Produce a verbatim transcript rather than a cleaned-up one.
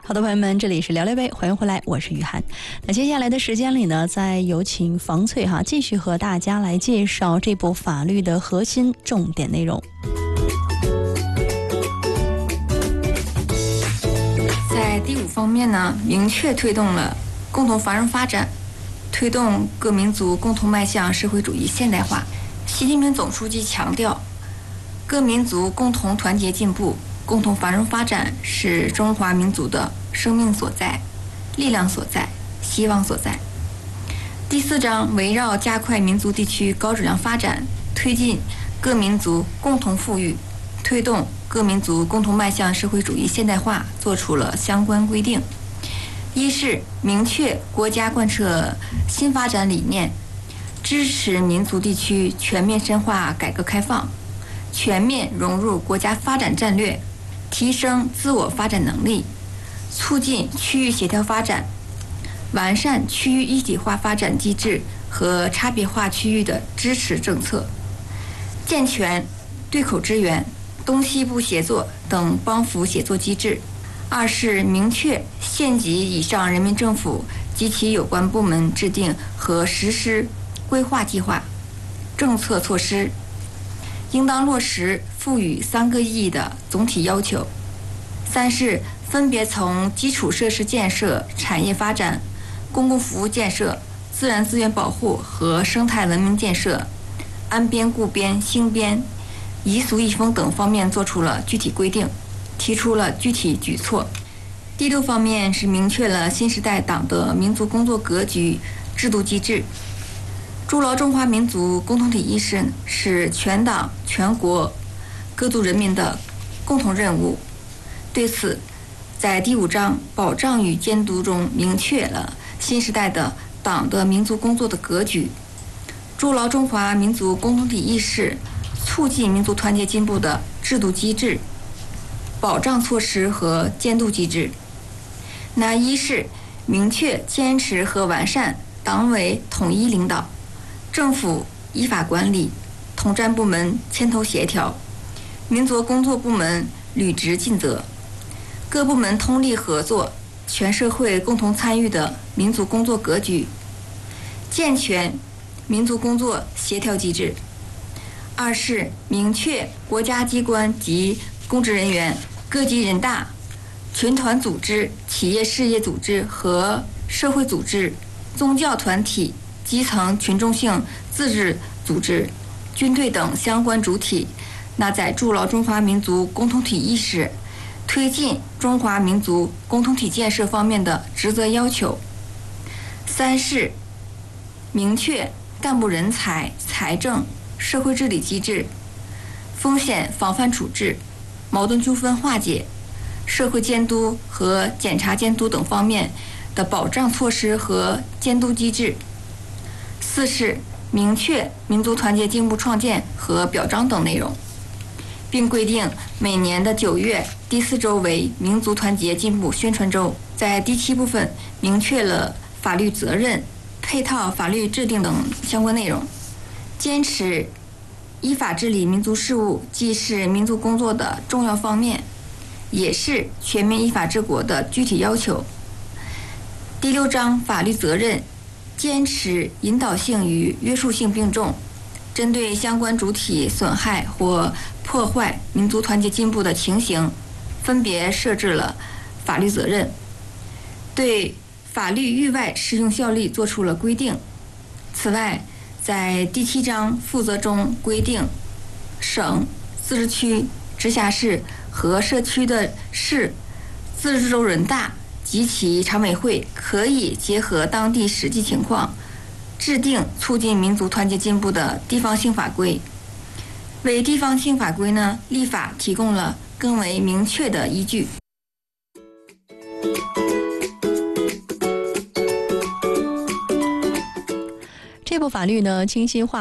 好的，朋友们，这里是聊聊呗，欢迎回来，我是雨涵。那接下来的时间里呢，再有请房翠哈继续和大家来介绍这部法律的核心重点内容。 在第五方面呢，明确推动了共同繁荣发展，推动各民族共同迈向社会主义现代化。习近平总书记强调，各民族共同团结进步、共同繁荣发展是中华民族的生命所在、力量所在、希望所在。第四章围绕加快民族地区高质量发展，推进各民族共同富裕，推动各民族共同迈向社会主义现代化作出了相关规定。一是明确国家贯彻新发展理念，支持民族地区全面深化改革开放，全面融入国家发展战略，提升自我发展能力，促进区域协调发展，完善区域一体化发展机制和差别化区域的支持政策，健全对口支援、东西部协作等帮扶协作机制。二是明确县级以上人民政府及其有关部门制定和实施规划计划、政策措施，应当落实赋予三个意义的总体要求。三是分别从基础设施建设、产业发展、公共服务建设、自然资源保护和生态文明建设、安边固边兴边、宜俗宜风等方面作出了具体规定，提出了具体举措。第六方面是明确了新时代党的民族工作格局、制度机制。筑牢中华民族共同体意识是全党全国各族人民的共同任务。对此，在第五章保障与监督中明确了新时代的党的民族工作的格局，筑牢中华民族共同体意识，促进民族团结进步的制度机制、保障措施和监督机制。那一是明确坚持和完善党委统一领导，政府依法管理，统战部门牵头协调，民族工作部门履职尽责，各部门通力合作，全社会共同参与的民族工作格局，健全民族工作协调机制。二是明确国家机关及公职人员、各级人大、群团组织、企业事业组织和社会组织、宗教团体、基层群众性自治组织、军队等相关主体，那在筑牢中华民族共同体意识、推进中华民族共同体建设方面的职责要求。三是明确干部人才、财政、社会治理机制、风险防范处置、矛盾纠纷化解、社会监督和检察监督等方面的保障措施和监督机制。四是明确民族团结进步创建和表彰等内容，并规定每年的九月第四周为民族团结进步宣传周。在第七部分明确了法律责任、配套法律制定等相关内容，坚持依法治理民族事务，既是民族工作的重要方面，也是全面依法治国的具体要求。第六章法律责任，坚持引导性与约束性并重，针对相关主体损害或破坏民族团结进步的情形，分别设置了法律责任，对法律域外适用效力作出了规定。此外，在第七章负责中规定，省、自治区、直辖市和社区的市、自治州人大及其常委会可以结合当地实际情况，制定促进民族团结进步的地方性法规，为地方性法规呢立法提供了更为明确的依据。 这部法律呢清晰化